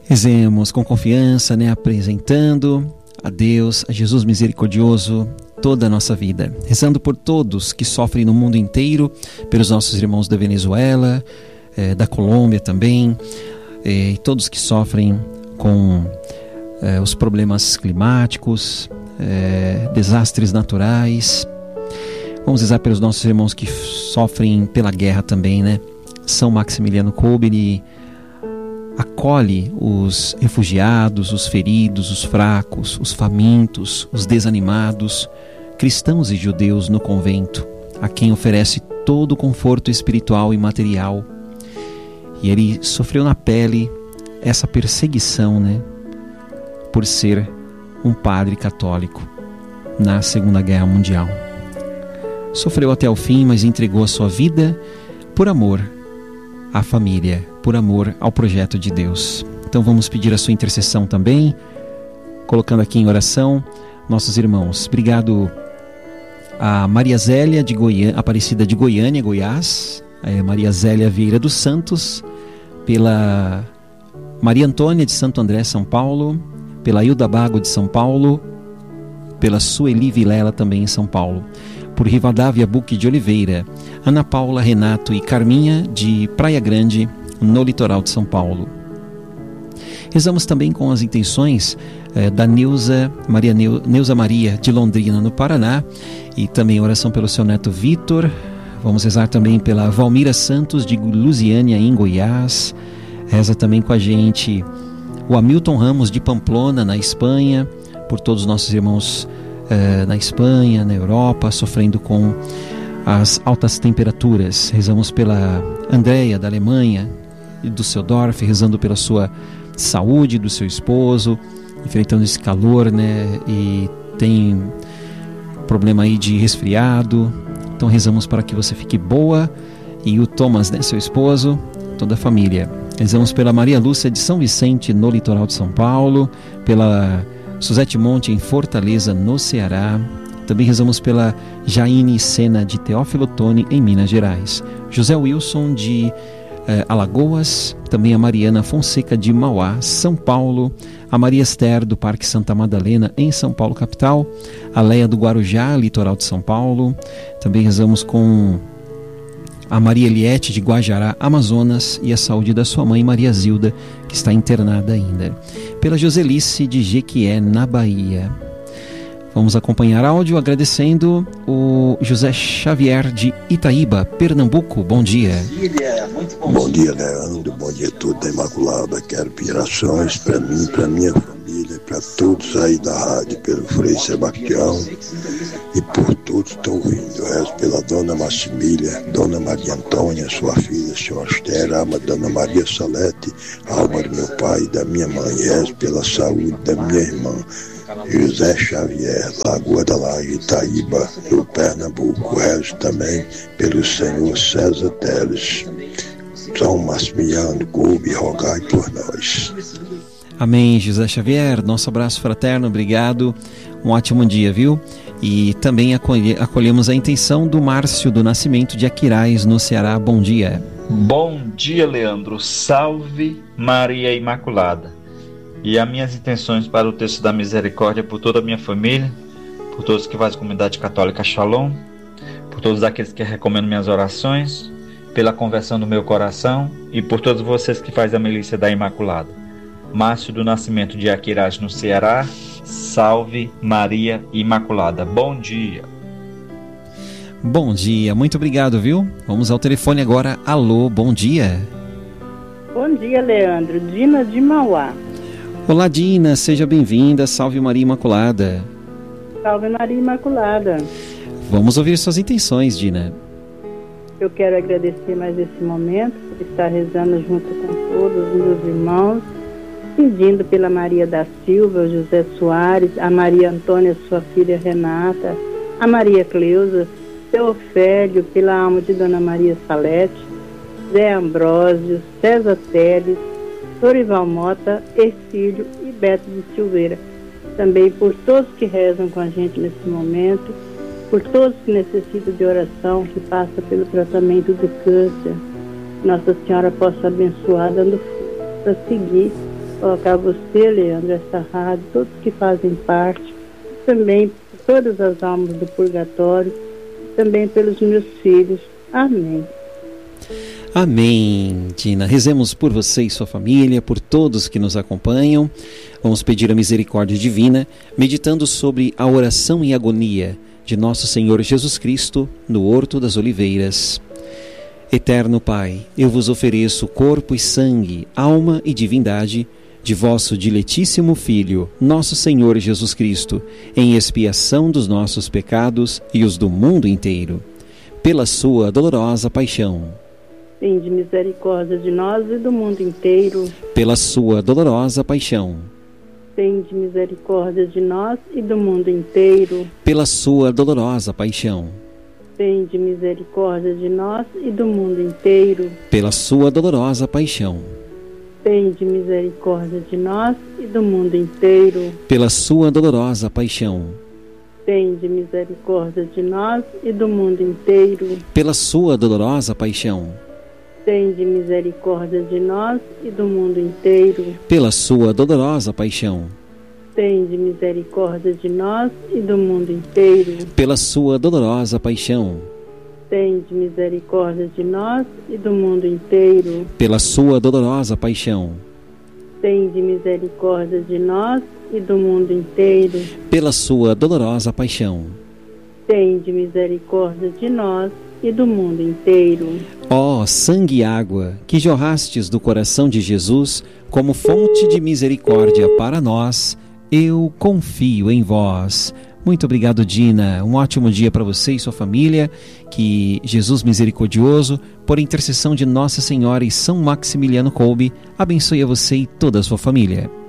Rezemos com confiança, apresentando a Deus, a Jesus misericordioso, toda a nossa vida. Rezando por todos que sofrem no mundo inteiro, pelos nossos irmãos da Venezuela, da Colômbia também, e todos que sofrem com os problemas climáticos, desastres naturais. Vamos rezar pelos nossos irmãos que sofrem pela guerra também, São Maximiliano Kolbe, ele acolhe os refugiados, os feridos, os fracos, os famintos, os desanimados, cristãos e judeus no convento, a quem oferece todo o conforto espiritual e material. E ele sofreu na pele essa perseguição, por ser um padre católico na Segunda Guerra Mundial. Sofreu até o fim, mas entregou a sua vida por amor à família, por amor ao projeto de Deus. Então vamos pedir a sua intercessão também, colocando aqui em oração nossos irmãos. Obrigado a Maria Zélia de Goiânia, Aparecida de Goiânia, Goiás, Maria Zélia Vieira dos Santos, pela Maria Antônia de Santo André, São Paulo, pela Hilda Bago de São Paulo, pela Sueli Vilela também em São Paulo, por Rivadavia Buque de Oliveira, Ana Paula, Renato e Carminha de Praia Grande, no litoral de São Paulo. Rezamos também com as intenções da Neuza Maria de Londrina, no Paraná, e também oração pelo seu neto Vitor. Vamos rezar também pela Valmira Santos de Lusiânia, em Goiás. Reza também com a gente o Hamilton Ramos de Pamplona, na Espanha, por todos os nossos irmãos na Espanha, na Europa, sofrendo com as altas temperaturas. Rezamos pela Andréia, da Alemanha, e do Düsseldorf, rezando pela sua saúde, do seu esposo, enfrentando esse calor, e tem problema aí de resfriado. Então rezamos para que você fique boa, e o Thomas, seu esposo, toda a família. Rezamos pela Maria Lúcia de São Vicente, no litoral de São Paulo, pela Suzete Monte em Fortaleza, no Ceará. Também rezamos pela Jaine Sena de Teófilo Otoni, em Minas Gerais, José Wilson de Alagoas, também a Mariana Fonseca de Mauá, São Paulo, a Maria Esther do Parque Santa Madalena, em São Paulo capital, a Leia do Guarujá, litoral de São Paulo. Também rezamos com a Maria Eliette de Guajará, Amazonas, e a saúde da sua mãe Maria Zilda, que está internada ainda. Pela Joselice de Jequié, na Bahia. Vamos acompanhar áudio agradecendo o José Xavier de Itaíba, Pernambuco. Bom dia. Bom dia, Leandro. Bom dia a todos da Imaculada. Quero pedir orações para mim, para minha família, para todos aí da rádio, pelo Frei Sebastião e por todos que estão ouvindo. Rezo pela Dona Maximília, Dona Maria Antônia, sua filha, senhora Esther, ama Dona Maria Salete, alma do meu pai e da minha mãe. Rezo pela saúde da minha irmã José Xavier, Lagoa da Laje, Itaíba, no Pernambuco. Rezo também pelo senhor César Teles, São Maximiliano Kolbe, rogai por nós. Amém, José Xavier. Nosso abraço fraterno, obrigado. Um ótimo dia, viu? E também acolhemos a intenção do Márcio do Nascimento de Aquiraz, no Ceará. Bom dia. Bom dia, Leandro. Salve Maria Imaculada. E as minhas intenções para o Terço da Misericórdia por toda a minha família, por todos que fazem comunidade católica Shalom, por todos aqueles que recomendam minhas orações, pela conversão do meu coração e por todos vocês que fazem a milícia da Imaculada. Márcio do Nascimento de Aquiraz, no Ceará. Salve Maria Imaculada. Bom dia. Bom dia, muito obrigado, viu? Vamos ao telefone agora. Alô, bom dia. Bom dia, Leandro. Dina de Mauá. Olá, Dina, seja bem-vinda. Salve Maria Imaculada. Salve Maria Imaculada. Vamos ouvir suas intenções, Dina. Eu quero agradecer mais esse momento, por estar rezando junto com todos os meus irmãos, pedindo pela Maria da Silva, o José Soares, a Maria Antônia, sua filha Renata, a Maria Cleusa, seu Ofélio, pela alma de Dona Maria Salete, Zé Ambrósio, César Teles, Dorival Mota, Ercílio e Beto de Silveira. Também por todos que rezam com a gente nesse momento, por todos que necessitam de oração, que passa pelo tratamento do câncer. Nossa Senhora possa abençoar, dando força para seguir colocar você, Leandro, essa rádio, todos que fazem parte, também por todas as almas do purgatório, também pelos meus filhos. Amém. Amém, Dina. Rezemos por você e sua família, por todos que nos acompanham. Vamos pedir a misericórdia divina, meditando sobre a oração em agonia de nosso Senhor Jesus Cristo no Horto das Oliveiras. Eterno Pai, eu vos ofereço corpo e sangue, alma e divindade de vosso diletíssimo Filho, nosso Senhor Jesus Cristo, em expiação dos nossos pecados e os do mundo inteiro, pela sua dolorosa paixão. Tende misericórdia de nós e do mundo inteiro. Pela sua dolorosa paixão. Tende misericórdia de nós e do mundo inteiro. Pela sua dolorosa paixão. Tende misericórdia de nós e do mundo inteiro. Pela sua dolorosa paixão. Tende misericórdia de nós e do mundo inteiro. Pela sua dolorosa paixão. Tende misericórdia de nós e do mundo inteiro. Pela sua dolorosa paixão. Tende misericórdia de nós e do mundo inteiro. Pela sua dolorosa paixão. Tende misericórdia de nós e do mundo inteiro. Pela sua dolorosa paixão. Tende misericórdia de nós e do mundo inteiro. Pela sua dolorosa paixão. Tende misericórdia de nós e do mundo inteiro. Pela sua dolorosa paixão. Tende misericórdia de nós e do mundo inteiro. Ó sangue e água, que jorrastes do coração de Jesus como fonte de misericórdia para nós, eu confio em vós. Muito obrigado, Dina. Um ótimo dia para você e sua família. Que Jesus misericordioso, por intercessão de Nossa Senhora e São Maximiliano Kolbe, abençoe a você e toda a sua família.